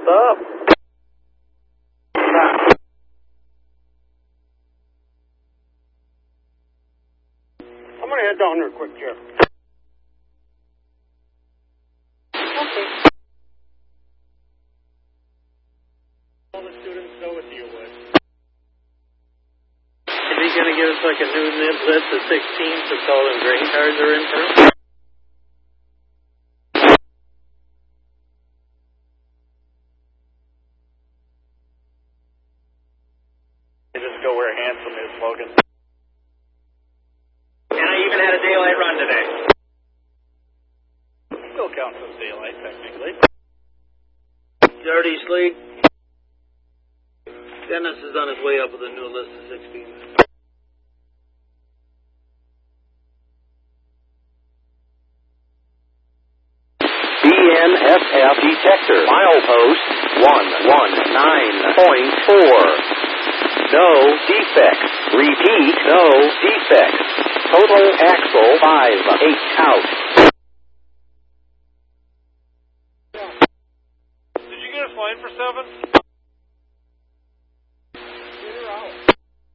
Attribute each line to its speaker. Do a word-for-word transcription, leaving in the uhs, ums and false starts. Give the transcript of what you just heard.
Speaker 1: up? I'm going to head down there quick, Jeff.
Speaker 2: Okay. All the students know what deal with. Is he going to give us like a new list of sixteen to tell them grain cars are in for him?
Speaker 1: Just go where Handsome is, Logan.
Speaker 2: And I even had a daylight run today.
Speaker 1: Still counts as daylight, technically.
Speaker 2: Dirty sleep. Dennis is on his way up with a new list of sixteen.
Speaker 3: B N S F detector, milepost one one nine point four. No defects. Repeat, no defects. Total axle five eight out.
Speaker 1: Did you get us line for seven?